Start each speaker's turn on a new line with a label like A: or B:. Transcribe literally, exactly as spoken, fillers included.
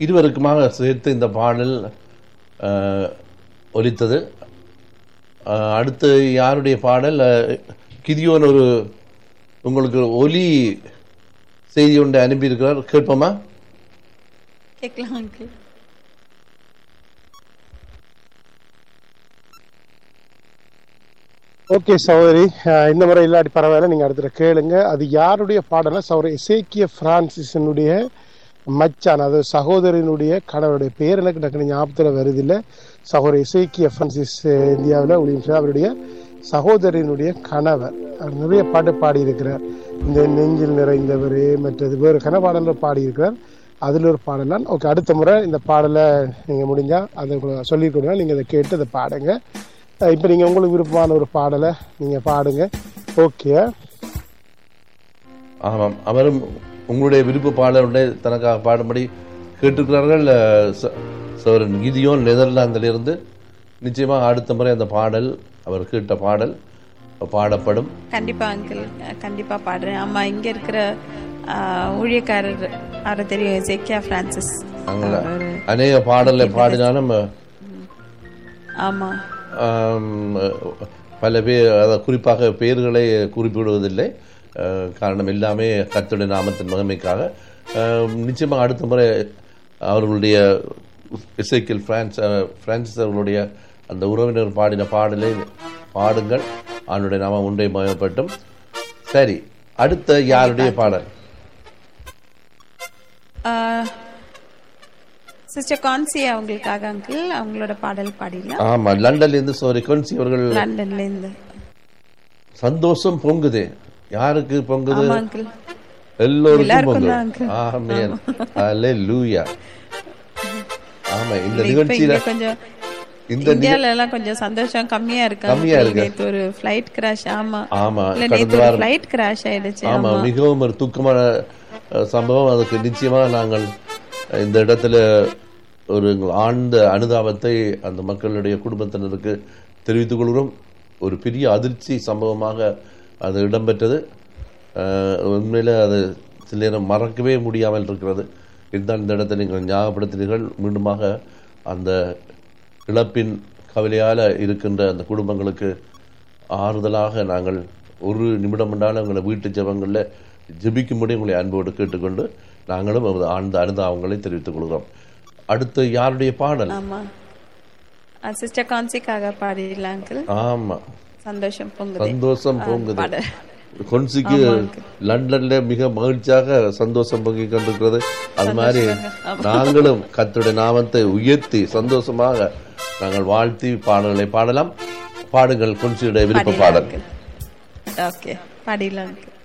A: இருவருக்குமாக சேர்த்து இந்த பாடல் ஒலித்தது. அடுத்து யாருடைய பாடல்? கிதியோன் ஒரு உங்களுக்கு ஒலி செய்தி ஒன்றை அனுப்பியிருக்கிறார், கேட்போமா?
B: கேட்கலாம் அங்கிள்.
C: ஓகே சகோதரி, இந்த முறை இல்லாட்டி பரவாயில்ல, நீங்க அடுத்த கேளுங்க. அது யாருடைய பாடல்னா சகோதரி எசேக்கியா பிரான்சிஸினுடைய மச்சான், அது சகோதரனுடைய கணவருடைய பேர் எனக்கு டக்குனு ஞாபகத்தில் வருது இல்லை. சகோதரி எசேக்கியா பிரான்சிஸ் இந்தியாவில் ஒளியும் அவருடைய சகோதரனுடைய கணவர். அவர் நிறைய பாட்டு பாடியிருக்கிறார். இந்த நெஞ்சில் நிறைந்தவர் மற்றது வேறு கனபாடலில் பாடியிருக்கிறார். அதில் ஒரு பாடலாம். ஓகே, அடுத்த முறை இந்த பாடலை நீங்கள் முடிஞ்சால் அதை சொல்லிக் கொடுங்க, நீங்கள் அதை கேட்டு அதை பாடுங்க. இப்போ நீங்கள் உங்களுக்கு விருப்பமான ஒரு பாடலை நீங்கள் பாடுங்க. ஓகே.
A: ஆமாம், அவரும் உங்களுடைய விருப்ப பாடலுடைய தனக்காக பாடும்படி கேட்டிருக்கிறார்கள். சோரன் கிதியோன் நெதர்லாந்திலிருந்து. நிச்சயமாக அடுத்த முறை அந்த பாடல், அவர் கேட்ட பாடல் பாடப்படும்.
B: கண்டிப்பா அங்கிள், கண்டிப்பா பாடுறேன். ஆமா, இங்க இருக்கிற ஊழியக்காரர் அவரை தெரியும், எசேக்கியா பிரான்சிஸ்.
A: அநேக பாடலை பாடினாலும்
B: ஆமா
A: பல பேர் அதை குறிப்பாக பெயர்களை குறிப்பிடுவதில்லை. காரணம் எல்லாமே கர்த்தருடைய நாமத்தின் மகிமைக்காக. நிச்சயமாக அடுத்த முறை அவர்களுடைய எசேக்கியல் பிரான்ஸ் பிரான்சிஸ் அவர்களுடைய அந்த உறவினர் பாடின பாடலை பாடுங்கள். அவனுடைய நாமம் ஒன்றை மகிமைப்பட்டும். சரி, அடுத்த யாருடைய பாடல்?
B: சிஸ்டர் கான்சி அவங்களுக்காக அங்கிள், அவங்களோட பாடல் பாடிடலாம்.
A: ஆமா, லண்டன்ல இருந்து சாரி கான்சி அவர்கள்
B: லண்டன்ல இருந்து.
A: சந்தோஷம் பொங்குது. யாருக்கு பொங்குது?
B: ஆமா அங்கிள்,
A: எல்லோருக்கும் பொங்குது. ஆமென், ஹalleluya. ஆமா, இந்த நிகழ்ச்சியில
B: கொஞ்சம் இந்த இந்தியால எல்லாம் கொஞ்சம் சந்தோஷம் கம்மியா இருக்கு.
A: கம்மியா இருக்கு.
B: நேத்து ஒரு ஃளைட் கிராஷ். ஆமா
A: ஆமா,
B: நேத்து ஒரு ஃளைட் கிராஷ் ஆயிடுச்சு.
A: ஆமா, மிகவும் ஒரு துக்கமான சம்பவம். அதுக்கு நிச்சயமாக நாங்கள் இந்த இடத்துல ஒரு ஆழ்ந்த அனுதாபத்தை அந்த மக்களுடைய குடும்பத்தினருக்கு தெரிவித்துக் கொள்கிறோம். ஒரு பெரிய அதிர்ச்சி சம்பவமாக அது இடம்பெற்றது. உண்மையில் அது சில நேரம் மறக்கவே முடியாமல் இருக்கிறது. இதுதான் இந்த இடத்தை நீங்கள் ஞாபகப்படுத்தினீர்கள். மீண்டுமாக அந்த இழப்பின் கவலையால் இருக்கின்ற அந்த குடும்பங்களுக்கு ஆறுதலாக நாங்கள் ஒரு நிமிடம் என்றாலும் எங்களை வீட்டு ஜபங்களில் ஜபிக்கும்படி உங்களை அன்போடு கேட்டுக்கொண்டு நாங்களும் ஆழ்ந்த அனுதாபங்களை தெரிவித்துக் கொள்கிறோம். அடுத்து யாருடைய பாடல்?
B: ஆமா, சிஸ்டர் கான்சிக்காக பாடிடலாம் அங்கிள்.
A: ஆமா,
B: சந்தோஷம் பொங்குது.
A: சந்தோஷம் பொங்குது. கொன்சிக்கு லண்டன்ல மிக மகிழ்ச்சியாக சந்தோஷம் பொங்கி கொண்டிருக்கிறது. அது மாதிரி நாங்களும் கர்த்தருடைய நாமத்தை உயர்த்தி சந்தோஷமாக நாங்கள் வாழ்த்தி பாடல்களை பாடலாம். பாடுங்கள் கொன்சியுடைய விருப்ப பாடல்.
B: ஓகே, பாடிடலாம்.